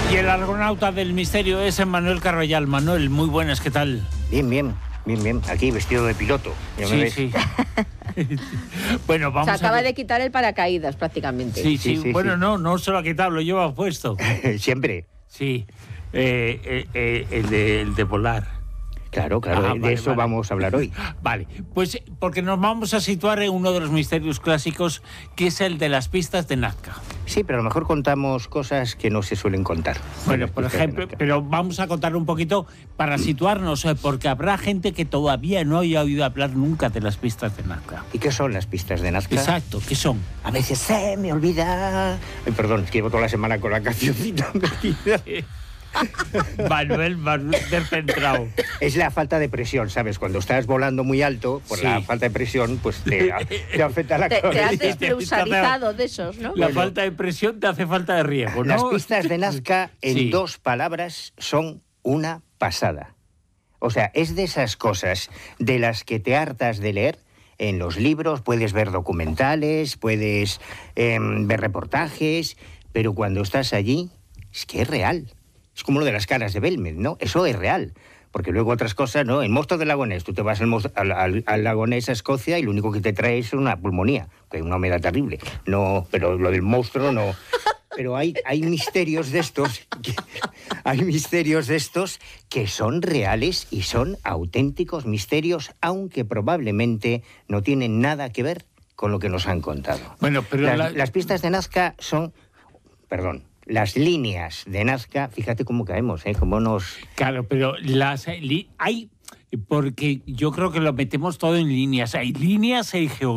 Y el argonauta del misterio es Manuel Carvallal. Manuel, muy buenas, ¿qué tal? Bien. Aquí vestido de piloto. ¿Ya me ves? Sí. Bueno, vamos Se acaba de quitar el paracaídas prácticamente. Sí. Bueno, no se lo ha quitado, lo lleva puesto. Siempre. Sí, el de volar. Claro, de eso vamos a hablar hoy. Vale, pues porque nos vamos a situar en uno de los misterios clásicos, que es el de las pistas de Nazca. Sí, pero a lo mejor contamos cosas que no se suelen contar. Bueno, por ejemplo, pero vamos a contar un poquito para situarnos, porque habrá gente que todavía no haya oído hablar nunca de las pistas de Nazca. ¿Y qué son las pistas de Nazca? Exacto, ¿qué son? A veces se me olvida... Ay, perdón, es que llevo toda la semana con la cancioncita metida. Manuel descentrado. Es la falta de presión, ¿sabes? Cuando estás volando muy alto, por la falta de presión, pues te afecta la cabeza. Te haces pulsarizado de esos, ¿no? La falta de presión te hace falta de riesgo, ¿no? Las pistas de Nazca, en 2 palabras, son una pasada. O sea, es de esas cosas de las que te hartas de leer. En los libros puedes ver documentales, puedes ver reportajes, pero cuando estás allí, es que es real. Es como lo de las caras de Belmed, ¿no? Eso es real. Porque luego otras cosas, ¿no? En Monstruos del Lago Ness, tú te vas al Lago Ness a Escocia y lo único que te trae es una pulmonía, que es una humedad terrible. No, pero lo del monstruo no. Pero hay misterios de estos, que son reales y son auténticos misterios, aunque probablemente no tienen nada que ver con lo que nos han contado. Bueno, pero las pistas de Nazca son... Perdón. Las líneas de Nazca, fíjate cómo caemos, cómo nos... Claro, pero hay... Porque yo creo que lo metemos todo en líneas. Hay líneas, hay geografía.